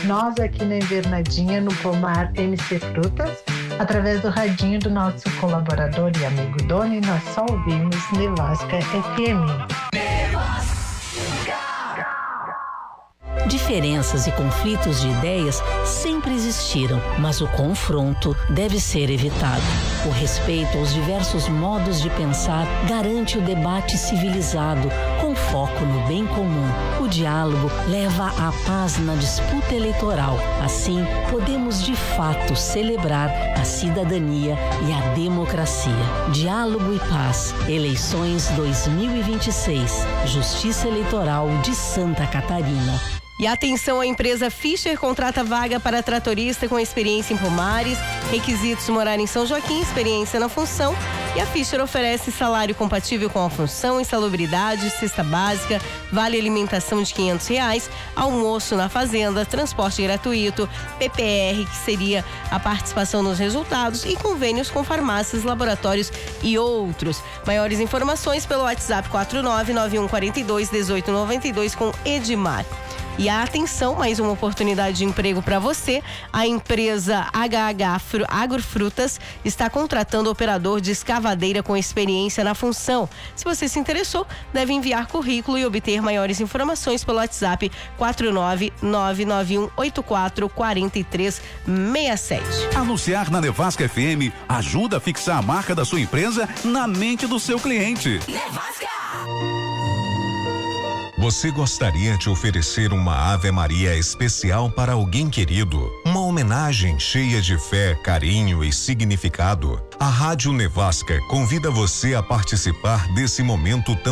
Nós aqui na Invernadinha, no Pomar MC Frutas, através do radinho do nosso colaborador e amigo Doni, nós só ouvimos Nevasca FM. Diferenças e conflitos de ideias sempre existiram, mas o confronto deve ser evitado. O respeito aos diversos modos de pensar garante o debate civilizado, com foco no bem comum. O diálogo leva à paz na disputa eleitoral. Assim, podemos de fato celebrar a cidadania e a democracia. Diálogo e paz. Eleições 2026. Justiça Eleitoral de Santa Catarina. E atenção, a empresa Fischer contrata vaga para tratorista com experiência em pomares, requisitos: morar em São Joaquim, experiência na função. E a Fischer oferece salário compatível com a função, insalubridade, cesta básica, vale alimentação de R$500, almoço na fazenda, transporte gratuito, PPR, que seria a participação nos resultados, e convênios com farmácias, laboratórios e outros. Maiores informações pelo WhatsApp 4991421892 com Edmar. E atenção, mais uma oportunidade de emprego para você. A empresa HH Agrofrutas está contratando operador de escavadeira com experiência na função. Se você se interessou, deve enviar currículo e obter maiores informações pelo WhatsApp 49991844367. Anunciar na Nevasca FM ajuda a fixar a marca da sua empresa na mente do seu cliente. Nevasca! Você gostaria de oferecer uma Ave Maria especial para alguém querido? Uma homenagem cheia de fé, carinho e significado? A Rádio Nevasca convida você a participar desse momento tão